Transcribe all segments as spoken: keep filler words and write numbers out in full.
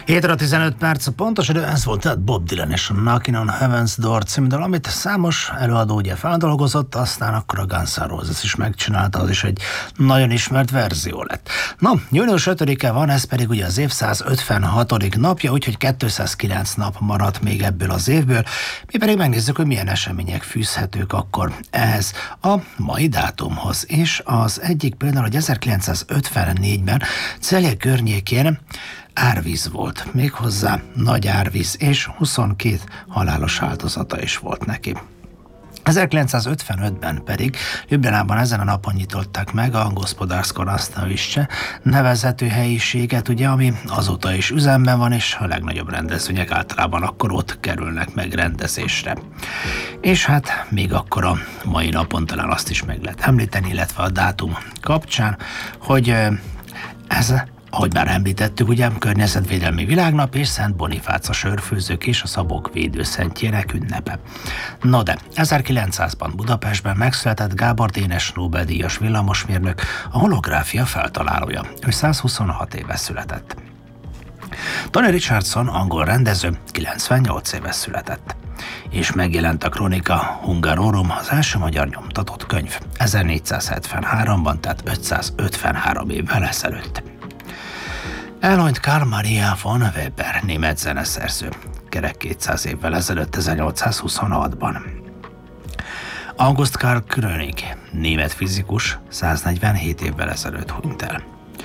hét óra tizenöt perc a pontos idő, ez volt tehát Bob Dylan és a Knockin' on Heaven's Door című dal, amit számos előadó ugye feldolgozott, aztán akkor a Guns N' Roses is megcsinálta, az is egy nagyon ismert verzió lett. Na, június ötödike van, ez pedig ugye az év száz ötvenhatodik napja, úgyhogy kétszázkilenc nap maradt még ebből az évből. Mi pedig megnézzük, hogy milyen események fűzhetők akkor ehhez a mai dátumhoz. És az egyik például, hogy ezerkilencszázötvennégyben Celje környékén árvíz volt, méghozzá nagy árvíz, és huszonkét halálos áldozata is volt neki. ezerkilencszázötvenötben pedig Ljubljanában ezen a napon nyitották meg a Gospodársko Nastavišće nevezetű helyiséget, ugye, ami azóta is üzemben van, és a legnagyobb rendezvények általában akkor ott kerülnek megrendezésre. És hát még akkor a mai napon talán azt is meg lehet említeni, illetve a dátum kapcsán, hogy ez, ahogy már említettük, ugye környezetvédelmi világnap és Szent Bonifác a sörfőzők és a szabok védőszentjének ünnepe. No de, ezerkilencszázban Budapestben megszületett Gábor Dénes Nobel-díjas villamosmérnök, a holográfia feltalálója. Ő százhuszonhat éve született. Tony Richardson, angol rendező, kilencvennyolc éve született. És megjelent a Chronica Hungarorum, az első magyar nyomtatott könyv, ezernégyszázhetvenháromban, tehát ötszázötvenhárom évvel ezelőtt. Elhunyt Karl Maria von Weber, német zeneszerző, kerek kétszáz évvel ezelőtt, ezernyolcszázhuszonhatban. August Karl Krönig, német fizikus, száznegyvenhét évvel ezelőtt hunyt el.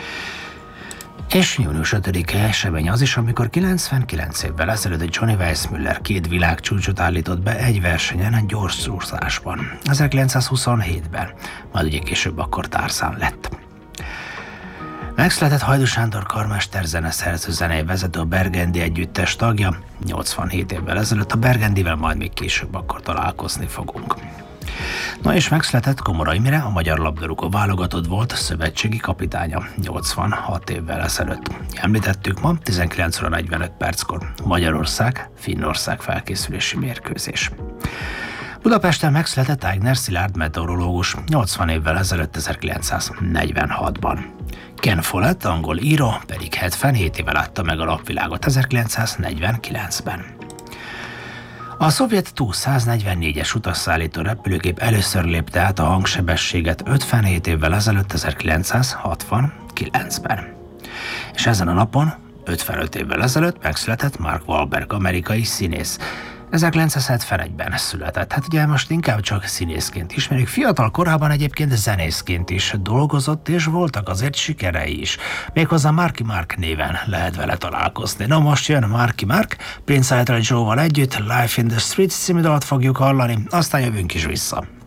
És június ötödike esemény az is, amikor kilencvenkilenc évvel ezelőtt Johnny Weissmuller két világcsúcsot állított be egy versenyen, egy gyorsúszásban, ezerkilencszázhuszonhétben, majd ugye később akkor Tarzan lett. Megszületett Hajdú Sándor karmester zeneszerző, zenei vezető, a Bergendi együttes tagja, nyolcvanhét évvel ezelőtt, a Bergendivel majd még később akkor találkozni fogunk. Na és megszületett Komora Imre, a magyar labdarúgó válogatott volt szövetségi kapitánya, nyolcvanhat évvel ezelőtt. Említettük ma, tizenkilenc óra negyvenöt perckor Magyarország, Finnország felkészülési mérkőzés. Budapesten megszületett Aigner Szilárd meteorológus, nyolcvan évvel ezelőtt, ezerkilencszáznegyvenhatban. Ken Follett, angol író, pedig hetvenhét éve látta meg a napvilágot, ezerkilencszáznegyvenkilencben. A szovjet Tu száznegyvennégyes utasszállító repülőgép először lépte át a hangsebességet ötvenhét évvel ezelőtt, ezerkilencszázhatvankilencben. És ezen a napon, ötvenöt évvel ezelőtt megszületett Mark Wahlberg, amerikai színész. ezerkilencszázhetvenegyben született. Hát ugye most inkább csak színészként ismerjük. Fiatal korában egyébként zenészként is dolgozott, és voltak azért sikerei is. Méghozzá Marky Mark néven lehet vele találkozni. Na most jön Marky Mark, Prince Ethel Joe-val együtt, Life in the Streets című dalt fogjuk hallani, aztán jövünk is vissza.